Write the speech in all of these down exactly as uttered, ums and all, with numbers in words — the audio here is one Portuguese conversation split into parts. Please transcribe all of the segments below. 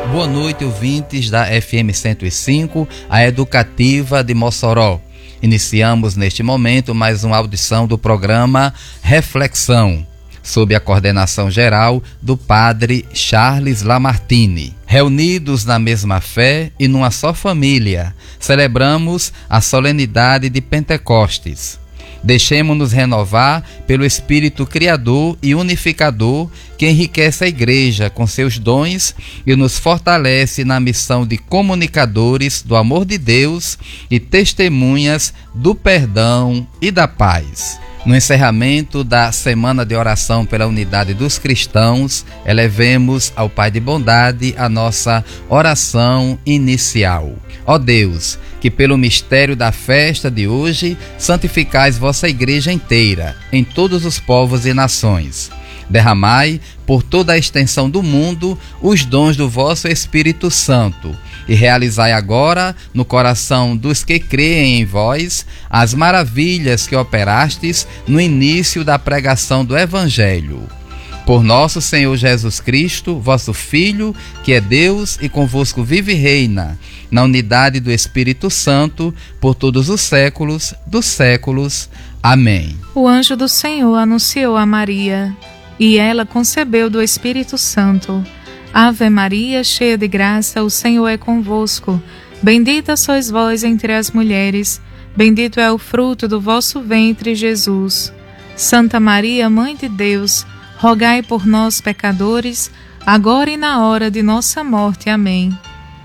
Boa noite, ouvintes da F M cento e cinco, a educativa de Mossoró. Iniciamos neste momento mais uma audição do programa Reflexão, sob a coordenação geral do padre Charles Lamartine. Reunidos na mesma fé e numa só família, celebramos a solenidade de Pentecostes. Deixemo-nos renovar pelo Espírito Criador e Unificador que enriquece a Igreja com seus dons e nos fortalece na missão de comunicadores do amor de Deus e testemunhas do perdão e da paz. No encerramento da Semana de Oração pela Unidade dos Cristãos, elevemos ao Pai de Bondade a nossa oração inicial. Ó Deus, que pelo mistério da festa de hoje santificais vossa Igreja inteira, em todos os povos e nações. Derramai por toda a extensão do mundo os dons do vosso Espírito Santo e realizai agora no coração dos que creem em vós as maravilhas que operastes no início da pregação do Evangelho. Por nosso Senhor Jesus Cristo, vosso Filho, que é Deus e convosco vive e reina, na unidade do Espírito Santo, por todos os séculos dos séculos. Amém. O anjo do Senhor anunciou a Maria, e ela concebeu do Espírito Santo. Ave Maria, cheia de graça, o Senhor é convosco. Bendita sois vós entre as mulheres, bendito é o fruto do vosso ventre, Jesus. Santa Maria, Mãe de Deus, rogai por nós, pecadores, agora e na hora de nossa morte. Amém.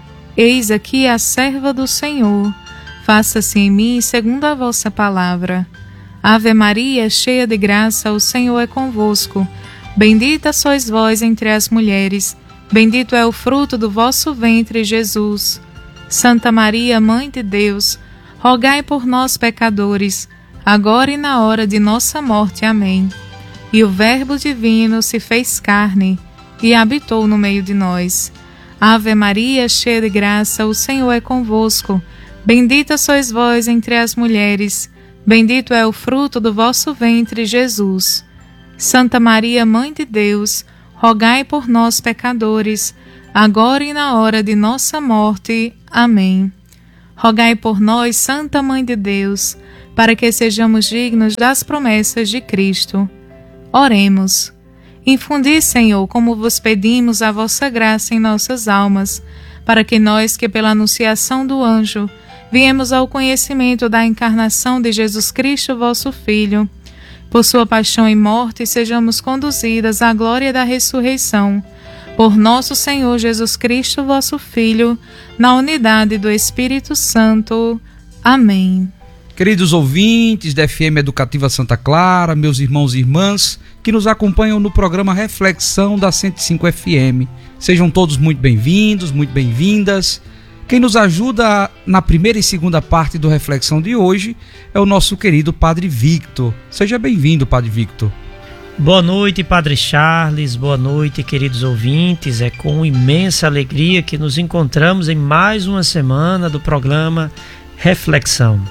Eis aqui a serva do Senhor, faça-se em mim segundo a vossa palavra. Ave Maria, cheia de graça, o Senhor é convosco. Bendita sois vós entre as mulheres, bendito é o fruto do vosso ventre, Jesus. Santa Maria, Mãe de Deus, rogai por nós, pecadores, agora e na hora de nossa morte. Amém. E o Verbo divino se fez carne e habitou no meio de nós. Ave Maria, cheia de graça, o Senhor é convosco. Bendita sois vós entre as mulheres, bendito é o fruto do vosso ventre, Jesus. Santa Maria, Mãe de Deus, rogai por nós, pecadores, agora e na hora de nossa morte. Amém. Rogai por nós, Santa Mãe de Deus, para que sejamos dignos das promessas de Cristo. Oremos. Infundi, Senhor, como vos pedimos, a vossa graça em nossas almas, para que nós, que pela anunciação do anjo, viemos ao conhecimento da encarnação de Jesus Cristo, vosso Filho, por sua paixão e morte, sejamos conduzidas à glória da ressurreição. Por nosso Senhor Jesus Cristo, vosso Filho, na unidade do Espírito Santo. Amém. Queridos ouvintes da F M Educativa Santa Clara, meus irmãos e irmãs que nos acompanham no programa Reflexão da cento e cinco F M, sejam todos muito bem-vindos, muito bem-vindas. Quem nos ajuda na primeira e segunda parte do Reflexão de hoje é o nosso querido Padre Victor. Seja bem-vindo, Padre Victor. Boa noite, Padre Charles. Boa noite, queridos ouvintes. É com imensa alegria que nos encontramos em mais uma semana do programa Reflexão.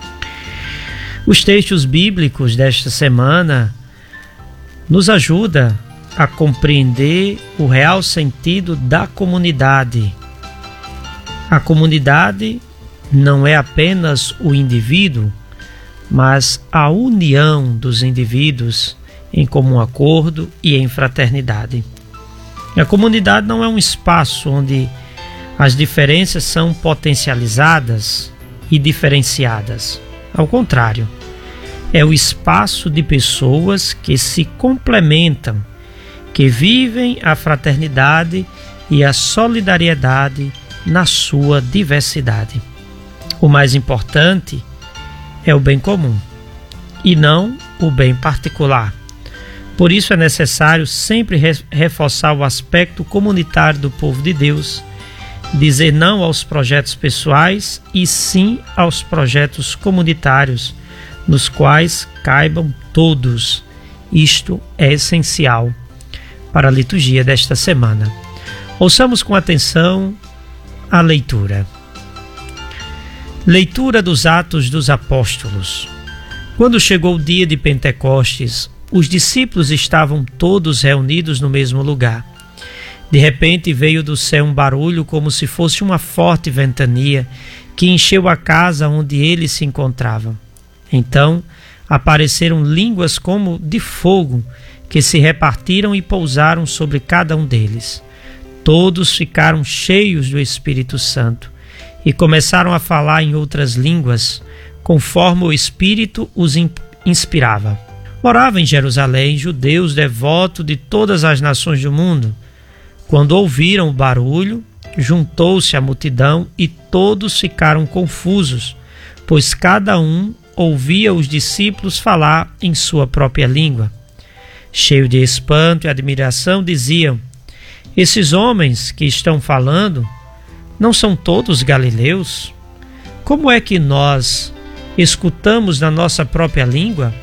Os textos bíblicos desta semana nos ajudam a compreender o real sentido da comunidade. A comunidade não é apenas o indivíduo, mas a união dos indivíduos em comum acordo e em fraternidade. A comunidade não é um espaço onde as diferenças são potencializadas e diferenciadas. Ao contrário, é o espaço de pessoas que se complementam, que vivem a fraternidade e a solidariedade na sua diversidade. O mais importante é o bem comum e não o bem particular. Por isso é necessário sempre reforçar o aspecto comunitário do povo de Deus, dizer não aos projetos pessoais e sim aos projetos comunitários, nos quais caibam todos. Isto é essencial para a liturgia desta semana. Ouçamos com atenção a leitura. Leitura dos Atos dos Apóstolos. Quando chegou o dia de Pentecostes, os discípulos estavam todos reunidos no mesmo lugar. De repente veio do céu um barulho como se fosse uma forte ventania que encheu a casa onde eles se encontravam. Então apareceram línguas como de fogo que se repartiram e pousaram sobre cada um deles. Todos ficaram cheios do Espírito Santo e começaram a falar em outras línguas, conforme o Espírito os inspirava. Moravam em Jerusalém judeus devotos de todas as nações do mundo. Quando ouviram o barulho, juntou-se a multidão e todos ficaram confusos, pois cada um ouvia os discípulos falar em sua própria língua. Cheio de espanto e admiração, diziam: esses homens que estão falando não são todos galileus? Como é que nós escutamos na nossa própria língua?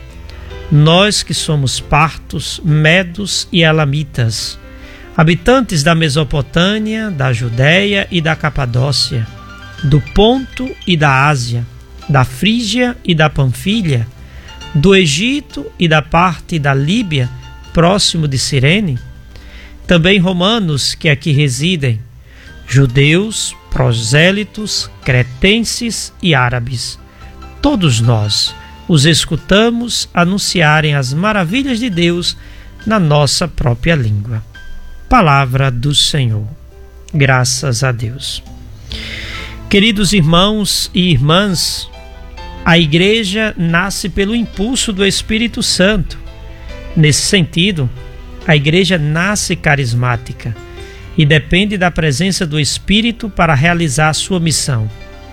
Nós que somos partos, medos e elamitas, habitantes da Mesopotâmia, da Judéia e da Capadócia, do Ponto e da Ásia, da Frígia e da Panfilha, do Egito e da parte da Líbia, próximo de Cirene, também romanos que aqui residem, judeus, prosélitos, cretenses e árabes. Todos nós os escutamos anunciarem as maravilhas de Deus na nossa própria língua. Palavra do Senhor. Graças a Deus. Queridos irmãos e irmãs, a igreja nasce pelo impulso do Espírito Santo. Nesse sentido, a igreja nasce carismática e depende da presença do Espírito para realizar sua missão.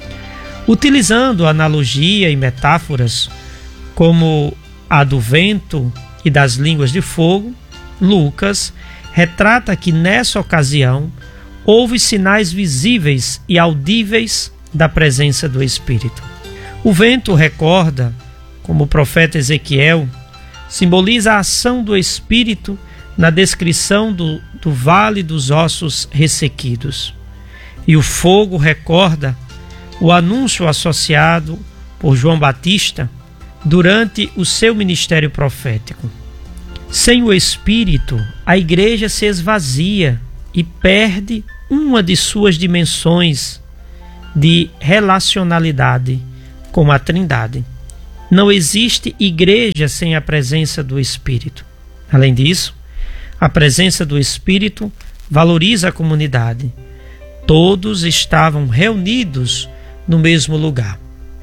Utilizando analogia e metáforas como a do vento e das línguas de fogo, Lucas retrata que nessa ocasião houve sinais visíveis e audíveis da presença do Espírito. O vento recorda, como o profeta Ezequiel, simboliza a ação do Espírito na descrição do, do vale dos ossos ressequidos. E o fogo recorda o anúncio associado por João Batista durante o seu ministério profético. Sem o Espírito, a igreja se esvazia e perde uma de suas dimensões de relacionalidade com a Trindade. Não existe igreja sem a presença do Espírito. Além disso, a presença do Espírito valoriza a comunidade. Todos estavam reunidos no mesmo lugar.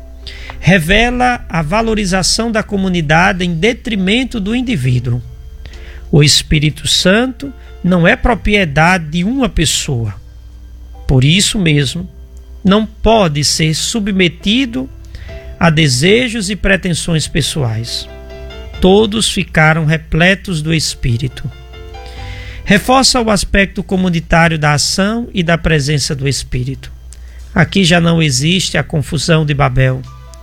Revela a valorização da comunidade em detrimento do indivíduo. O Espírito Santo não é propriedade de uma pessoa. Por isso mesmo, não pode ser submetido a desejos e pretensões pessoais. Todos ficaram repletos do Espírito. Reforça o aspecto comunitário da ação e da presença do Espírito. Aqui já não existe a confusão de Babel,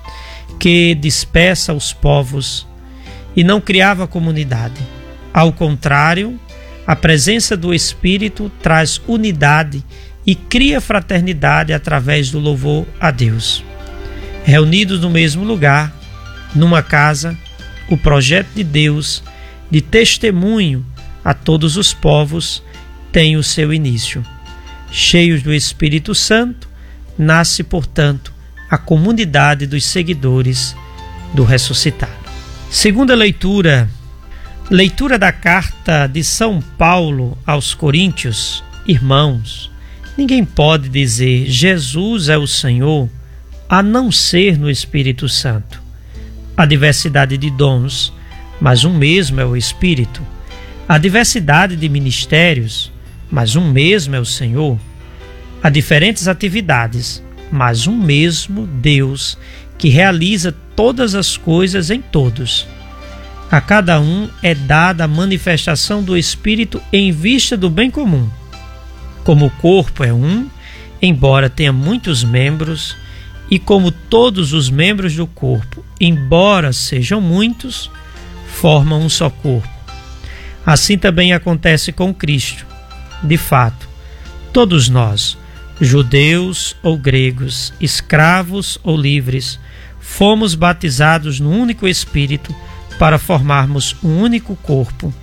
que dispersa os povos e não criava comunidade. Ao contrário, a presença do Espírito traz unidade e cria fraternidade através do louvor a Deus. Reunidos no mesmo lugar, numa casa, o projeto de Deus de testemunho a todos os povos tem o seu início. Cheios do Espírito Santo, nasce, portanto, a comunidade dos seguidores do ressuscitado. Segunda leitura, leitura da carta de São Paulo aos Coríntios. Irmãos, ninguém pode dizer Jesus é o Senhor a não ser no Espírito Santo. Há diversidade de dons, mas um mesmo é o Espírito. Há diversidade de ministérios, mas um mesmo é o Senhor. Há diferentes atividades, mas um mesmo Deus que realiza todas as coisas em todos. A cada um é dada a manifestação do Espírito em vista do bem comum. Como o corpo é um, embora tenha muitos membros, e como todos os membros do corpo, embora sejam muitos, formam um só corpo. Assim também acontece com Cristo. De fato, todos nós, judeus ou gregos, escravos ou livres, fomos batizados no único Espírito para formarmos um único corpo,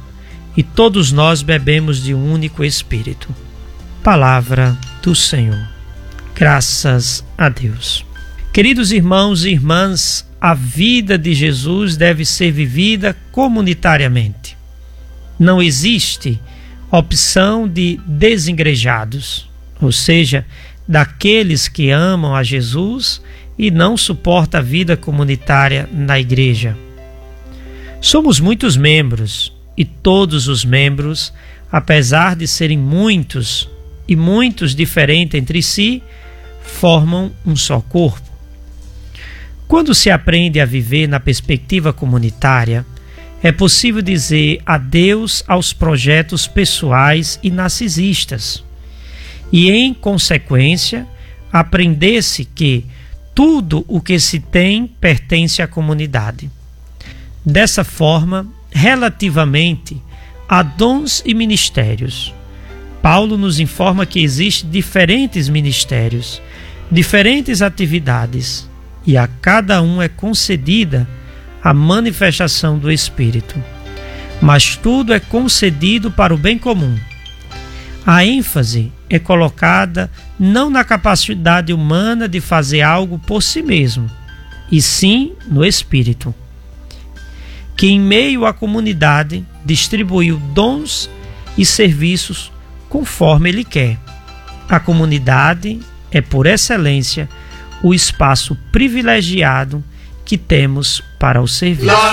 e todos nós bebemos de um único Espírito. Palavra do Senhor. Graças a Deus. Queridos irmãos e irmãs, a vida de Jesus deve ser vivida comunitariamente. Não existe opção de desengrejados, ou seja, daqueles que amam a Jesus e não suportam a vida comunitária na igreja. Somos muitos membros e todos os membros, apesar de serem muitos e muitos diferentes entre si, formam um só corpo. Quando se aprende a viver na perspectiva comunitária, é possível dizer adeus aos projetos pessoais e narcisistas. E, em consequência, aprender-se que tudo o que se tem pertence à comunidade. Dessa forma, relativamente a dons e ministérios, Paulo nos informa que existem diferentes ministérios, diferentes atividades, e a cada um é concedida a manifestação do Espírito. Mas tudo é concedido para o bem comum. A ênfase é colocada não na capacidade humana de fazer algo por si mesmo, e sim no Espírito, que em meio à comunidade distribuiu dons e serviços conforme ele quer. A comunidade é, por excelência, o espaço privilegiado que temos para o serviço.